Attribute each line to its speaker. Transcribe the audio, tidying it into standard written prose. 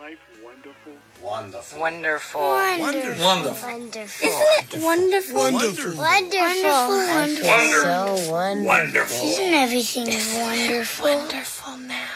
Speaker 1: life wonderful?
Speaker 2: Wonderful.
Speaker 3: Wonderful.
Speaker 4: Wonderful.
Speaker 5: Wonderful.
Speaker 4: Isn't it wonderful?
Speaker 5: Wonderful.
Speaker 4: Wonderful.
Speaker 5: So wonderful.
Speaker 2: Wonderful.
Speaker 5: Isn't everything wonderful?
Speaker 4: Wonderful now.